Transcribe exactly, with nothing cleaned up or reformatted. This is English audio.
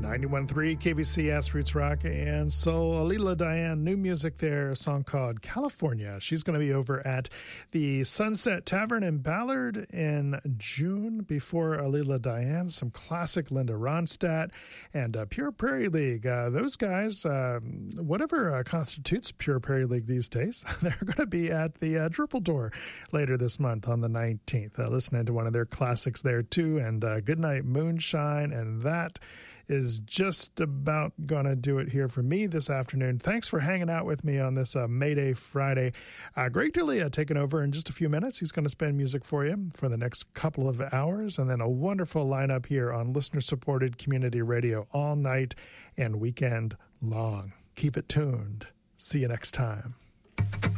ninety-one point three K V C S Roots Rock and Soul. Alila Diane, new music there, a song called California. She's going to be over at the Sunset Tavern in Ballard in June. Before Alila Diane, some classic Linda Ronstadt and uh, Pure Prairie League. Uh, those guys, uh, whatever uh, constitutes Pure Prairie League these days, they're going to be at the uh, Drupal Door later this month on the nineteenth. Uh, listening to one of their classics there too, and uh, Goodnight Moonshine, and that is just about gonna do it here for me this afternoon. Thanks for hanging out with me on this uh, May Day Friday. Uh, Greg D'Elia taking over in just a few minutes. He's going to spin music for you for the next couple of hours, and then a wonderful lineup here on listener-supported community radio all night and weekend long. Keep it tuned. See you next time.